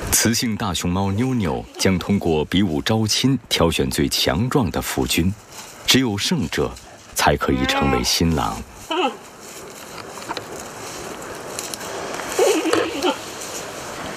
雌性大熊猫妞妞将通过比武招亲挑选最强壮的夫君，只有胜者才可以成为新郎。